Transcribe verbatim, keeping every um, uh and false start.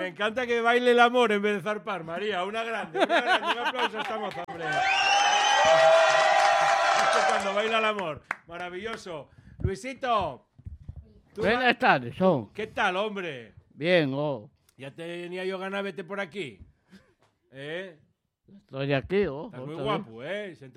me encanta que baile el amor en vez de zarpar, María. Una grande, una grande. Un aplauso a esta moza, hombre. Esto es cuando baila el amor. Maravilloso. Luisito. Buenas tardes, son. ¿Qué tal, hombre? Bien, oh. Ya tenía yo ganas de vete por aquí. ¿Eh? Estoy aquí, oh. Estás muy guapo, ¿eh?